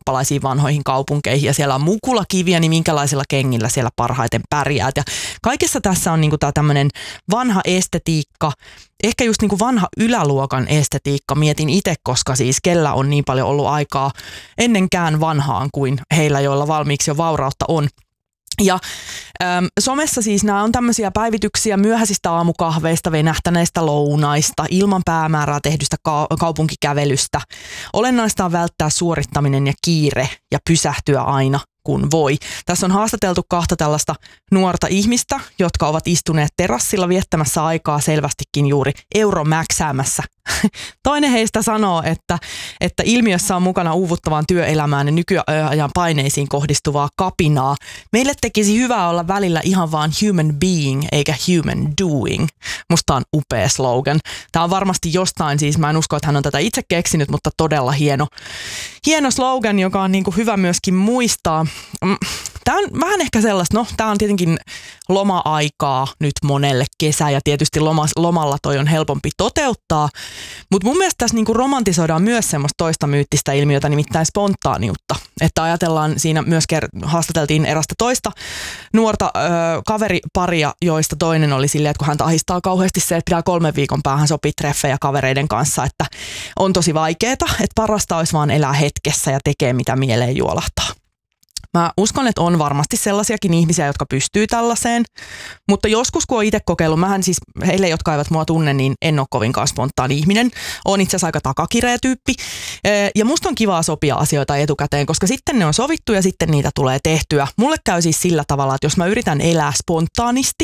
eurooppalaisiin vanhoihin kaupunkeihin ja siellä on mukulakiviä, niin minkälaisilla kengillä siellä parhaiten pärjäät. Ja kaikessa tässä on niinku tää tämmönen vanha estetiikka, ehkä just niinku vanha yläluokan estetiikka. Mietin itse, koska siis kellä on niin paljon ollut aikaa ennenkään vanhaan kuin heillä, joilla valmiiksi jo vaurautta on. Ja somessa siis nämä on tämmöisiä päivityksiä myöhäisistä aamukahveista, venähtäneistä lounaista, ilman päämäärää tehdystä kaupunkikävelystä. Olennaista on välttää suorittaminen ja kiire ja pysähtyä aina kun voi. Tässä on haastateltu kahta tällaista nuorta ihmistä, jotka ovat istuneet terassilla viettämässä aikaa selvästikin juuri euromäksäämässä. Toinen heistä sanoo, että ilmiössä on mukana uuvuttavaan työelämään ja nykyajan paineisiin kohdistuvaa kapinaa. Meille tekisi hyvää olla välillä ihan vaan human being eikä human doing. Musta on upea slogan. Tämä on varmasti jostain, siis mä en usko, että hän on tätä itse keksinyt, mutta todella hieno slogan, joka on niin kuin hyvä myöskin muistaa. Tämä on vähän ehkä sellaista, tämä on tietenkin loma-aikaa nyt monelle kesä ja tietysti lomalla toi on helpompi toteuttaa, mutta mun mielestä tässä niinku romantisoidaan myös semmoista toista myyttistä ilmiötä, nimittäin spontaaniutta. Että ajatellaan, siinä myös haastateltiin erästä toista nuorta kaveriparia, joista toinen oli silleen, että kun häntä ahistaa kauheasti se, että pitää 3 viikon päähän sopia treffejä kavereiden kanssa, että on tosi vaikeeta, että parasta olisi vaan elää hetkessä ja tekee mitä mieleen juolahtaa. Mä uskon, että on varmasti sellaisiakin ihmisiä, jotka pystyy tällaiseen, mutta joskus kun olen itse kokeillut, mähän siis heille, jotka eivät mua tunne, niin en ole kovinkaan spontaani ihminen. Olen itse asiassa aika takakireä tyyppi ja musta on kivaa sopia asioita etukäteen, koska sitten ne on sovittu ja sitten niitä tulee tehtyä. Mulle käy siis sillä tavalla, että jos mä yritän elää spontaanisti,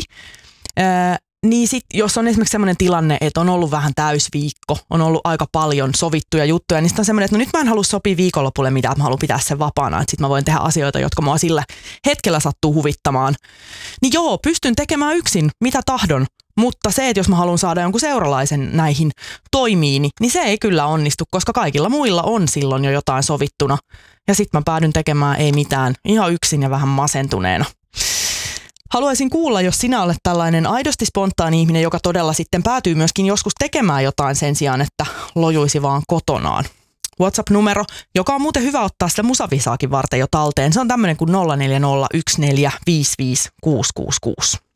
niin sit, jos on esimerkiksi sellainen tilanne, että on ollut vähän täysviikko, on ollut aika paljon sovittuja juttuja, niin sitten on semmoinen, että no nyt mä en halua sopia viikonlopulle mitään, että mä haluan pitää sen vapaana, että sit mä voin tehdä asioita, jotka mua sillä hetkellä sattuu huvittamaan. Niin joo, pystyn tekemään yksin, mitä tahdon, mutta se, että jos mä haluan saada jonkun seuralaisen näihin toimiini, niin se ei kyllä onnistu, koska kaikilla muilla on silloin jo jotain sovittuna. Ja sit mä päädyn tekemään ei mitään, ihan yksin ja vähän masentuneena. Haluaisin kuulla, jos sinä olet tällainen aidosti spontaani ihminen, joka todella sitten päätyy myöskin joskus tekemään jotain sen sijaan, että lojuisi vaan kotonaan. WhatsApp-numero, joka on muuten hyvä ottaa sitä musavisaakin varten jo talteen. Se on tämmöinen kuin 0401455666.